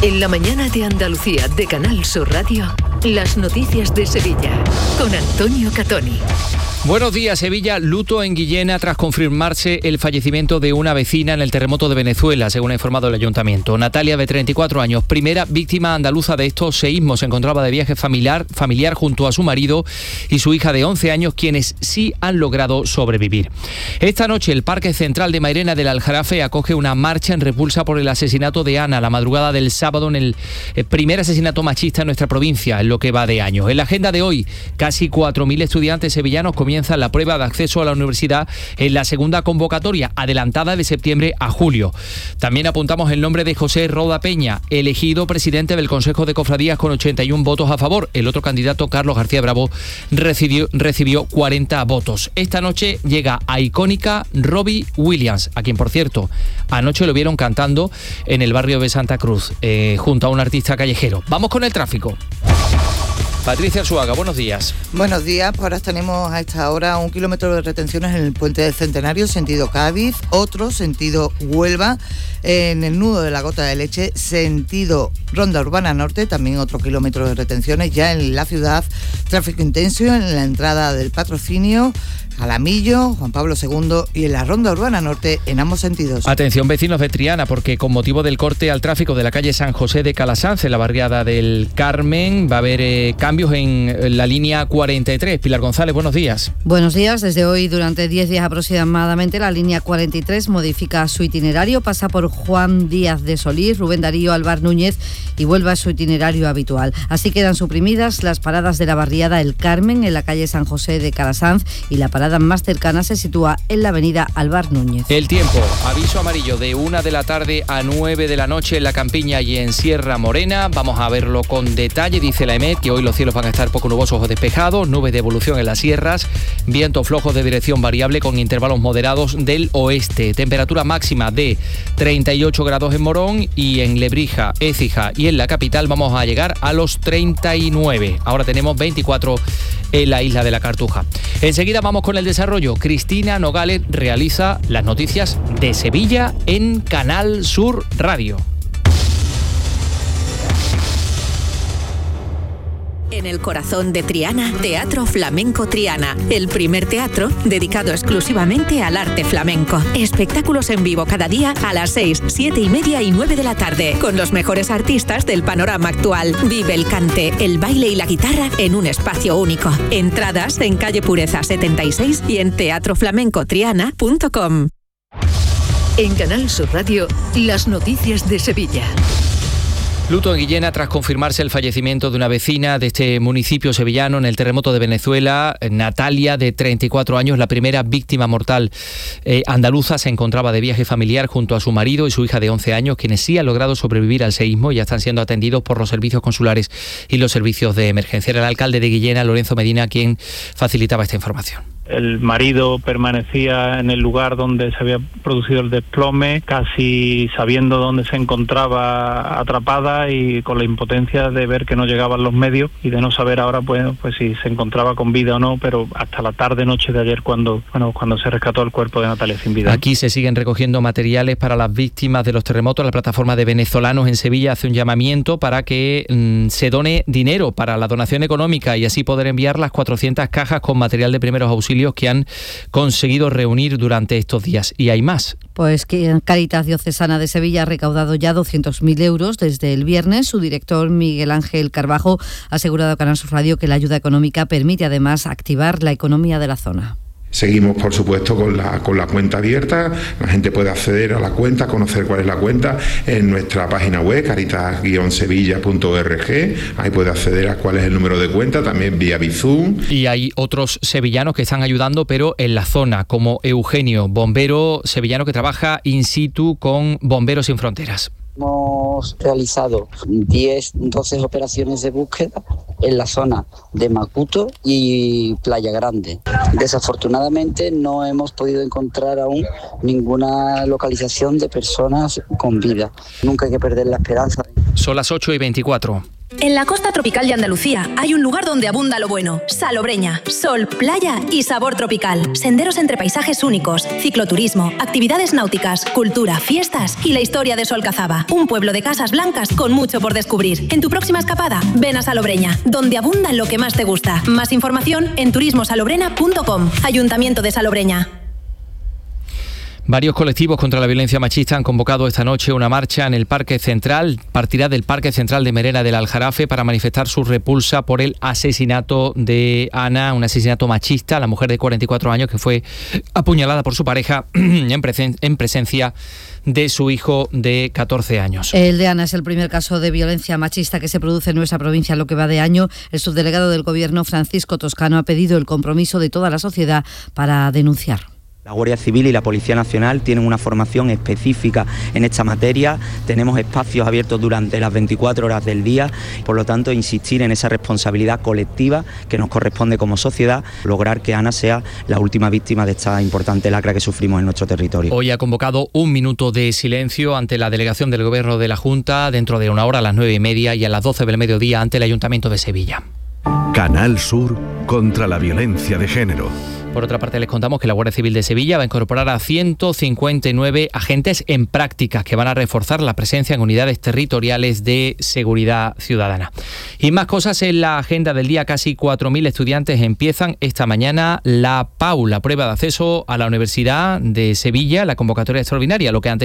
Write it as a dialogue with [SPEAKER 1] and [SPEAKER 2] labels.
[SPEAKER 1] En la mañana de Andalucía de Canal Sur Radio, las noticias de Sevilla, con Antonio Catoni.
[SPEAKER 2] Buenos días. Sevilla, luto en Guillena tras confirmarse el fallecimiento de una vecina en el terremoto de Venezuela, según ha informado el ayuntamiento. Natalia, de 34 años, primera víctima andaluza de estos seísmos, se encontraba de viaje familiar junto a su marido y su hija de 11 años, quienes sí han logrado sobrevivir. Esta noche el Parque Central de Mairena del Aljarafe acoge una marcha en repulsa por el asesinato de Ana, la madrugada del sábado, en el primer asesinato machista en nuestra provincia, en lo que va de año. En la agenda de hoy, casi 4.000 estudiantes sevillanos comienzan la prueba de acceso a la universidad en la segunda convocatoria, adelantada de septiembre a julio. También apuntamos el nombre de José Roda Peña, elegido presidente del Consejo de Cofradías con 81 votos a favor. El otro candidato, Carlos García Bravo, recibió 40 votos. Esta noche llega a icónica Robbie Williams, a quien, por cierto, anoche lo vieron cantando en el barrio de Santa Cruz, junto a un artista callejero. Vamos con el tráfico. Patricia Arzuaga, buenos días.
[SPEAKER 3] Buenos días, pues ahora tenemos a esta hora 1 kilómetro de retenciones en el Puente del Centenario, sentido Cádiz, otro sentido Huelva, en el nudo de la Gota de Leche, sentido Ronda Urbana Norte, también otro kilómetro de retenciones, ya en la ciudad, tráfico intenso en la entrada del Patrocinio, Jalamillo, Juan Pablo II y en la Ronda Urbana Norte en ambos sentidos.
[SPEAKER 2] Atención vecinos de Triana, porque con motivo del corte al tráfico de la calle San José de Calasanz, en la barriada del Carmen, va a haber cambios en la línea 43. Pilar González, buenos días.
[SPEAKER 4] Buenos días. Desde hoy, durante 10 días aproximadamente, la línea 43 modifica su itinerario, pasa por Juan Díaz de Solís, Rubén Darío, Alvar Núñez y vuelve a su itinerario habitual. Así quedan suprimidas las paradas de la barriada El Carmen en la calle San José de Calasanz y la parada más cercana se sitúa en la avenida Alvar Núñez.
[SPEAKER 2] El tiempo, aviso amarillo de 1 de la tarde a 9 de la noche en La Campiña y en Sierra Morena. Vamos a verlo con detalle. Dice la EMET que hoy los cielos van a estar poco nubosos o despejados, nubes de evolución en las sierras, vientos flojos de dirección variable con intervalos moderados del oeste. Temperatura máxima de 38 grados en Morón y en Lebrija, Écija y en la capital vamos a llegar a los 39. Ahora tenemos 24 en la isla de la Cartuja. Enseguida vamos con el desarrollo. Cristina Nogales realiza las noticias de Sevilla en Canal Sur Radio.
[SPEAKER 1] En el corazón de Triana, Teatro Flamenco Triana, el primer teatro dedicado exclusivamente al arte flamenco. Espectáculos en vivo cada día a las 6, 7 y media y 9 de la tarde, con los mejores artistas del panorama actual. Vive el cante, el baile y la guitarra en un espacio único. Entradas en calle Pureza 76 y en teatroflamencotriana.com. En Canal Sur Radio, las noticias de Sevilla.
[SPEAKER 2] Luto en Guillena tras confirmarse el fallecimiento de una vecina de este municipio sevillano en el terremoto de Venezuela. Natalia, de 34 años, la primera víctima mortal andaluza, se encontraba de viaje familiar junto a su marido y su hija de 11 años, quienes sí han logrado sobrevivir al seísmo y ya están siendo atendidos por los servicios consulares y los servicios de emergencia. Era el alcalde de Guillena, Lorenzo Medina, quien facilitaba esta información.
[SPEAKER 5] El marido permanecía en el lugar donde se había producido el desplome, casi sabiendo dónde se encontraba atrapada y con la impotencia de ver que no llegaban los medios y de no saber ahora pues si se encontraba con vida o no, pero hasta la tarde-noche de ayer cuando se rescató el cuerpo de Natalia sin vida.
[SPEAKER 2] Aquí se siguen recogiendo materiales para las víctimas de los terremotos. La plataforma de venezolanos en Sevilla hace un llamamiento para que se done dinero para la donación económica y así poder enviar las 400 cajas con material de primeros auxilios que han conseguido reunir durante estos días. Y hay más.
[SPEAKER 4] Pues que Cáritas Diocesana de Sevilla ha recaudado ya 200.000 euros desde el viernes. Su director, Miguel Ángel Carbajo, ha asegurado a Canal Sur Radio que la ayuda económica permite además activar la economía de la zona.
[SPEAKER 6] Seguimos, por supuesto, con la cuenta abierta. La gente puede acceder a la cuenta, conocer cuál es la cuenta en nuestra página web, caritas-sevilla.org. Ahí puede acceder a cuál es el número de cuenta, también vía Bizum.
[SPEAKER 2] Y hay otros sevillanos que están ayudando, pero en la zona, como Eugenio, bombero sevillano que trabaja in situ con Bomberos Sin Fronteras.
[SPEAKER 7] Hemos realizado 12 operaciones de búsqueda en la zona de Macuto y Playa Grande. Desafortunadamente no hemos podido encontrar aún ninguna localización de personas con vida. Nunca hay que perder la esperanza.
[SPEAKER 2] Son las 8:24.
[SPEAKER 8] En la costa tropical de Andalucía hay un lugar donde abunda lo bueno. Salobreña. Sol, playa y sabor tropical. Senderos entre paisajes únicos, cicloturismo, actividades náuticas, cultura, fiestas y la historia de Solcazaba. Un pueblo de casas blancas con mucho por descubrir. En tu próxima escapada, ven a Salobreña, donde abunda lo que más te gusta. Más información en turismosalobrena.com. Ayuntamiento de Salobreña.
[SPEAKER 2] Varios colectivos contra la violencia machista han convocado esta noche una marcha en el Parque Central. Partirá del Parque Central de Merena del Aljarafe para manifestar su repulsa por el asesinato de Ana, un asesinato machista, la mujer de 44 años que fue apuñalada por su pareja en presencia de su hijo de 14 años.
[SPEAKER 4] El de Ana es el primer caso de violencia machista que se produce en nuestra provincia en lo que va de año. El subdelegado del Gobierno, Francisco Toscano, ha pedido el compromiso de toda la sociedad para denunciar.
[SPEAKER 9] La Guardia Civil y la Policía Nacional tienen una formación específica en esta materia, tenemos espacios abiertos durante las 24 horas del día, por lo tanto insistir en esa responsabilidad colectiva que nos corresponde como sociedad, lograr que Ana sea la última víctima de esta importante lacra que sufrimos en nuestro territorio.
[SPEAKER 2] Hoy ha convocado un minuto de silencio ante la delegación del Gobierno de la Junta, dentro de una hora a las 9:30 y a las 12 del mediodía ante el Ayuntamiento de Sevilla.
[SPEAKER 10] Canal Sur contra la violencia de género.
[SPEAKER 2] Por otra parte, les contamos que la Guardia Civil de Sevilla va a incorporar a 159 agentes en prácticas que van a reforzar la presencia en unidades territoriales de seguridad ciudadana. Y más cosas en la agenda del día. Casi 4.000 estudiantes empiezan esta mañana la PAU, la prueba de acceso a la Universidad de Sevilla, la convocatoria extraordinaria, lo que antes